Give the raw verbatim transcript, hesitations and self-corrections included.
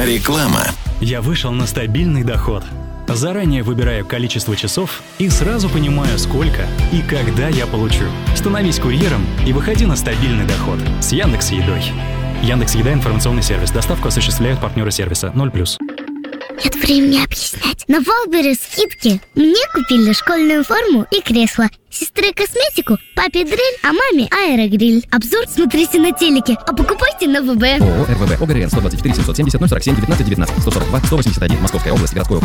Реклама. Я вышел на стабильный доход. Заранее выбираю количество часов и сразу понимаю, сколько и когда я получу. Становись курьером и выходи на стабильный доход с Яндекс.Едой. Яндекс.Еда — информационный сервис. Доставку осуществляют партнеры сервиса. ноль плюс. Нет времени объяснять. На Валбере скидки. Мне купили школьную форму и кресло. Сестре косметику, папе дрель, а маме аэрогриль. Обзор смотрите на телеке, а покупайте на ВБ. ООО РВБ ОГРН сто двадцать четыре семьсот семьдесят ноль сорок семь девятнадцать девятнадцать сто сорок два сто восемьдесят один Московская область, городской округ.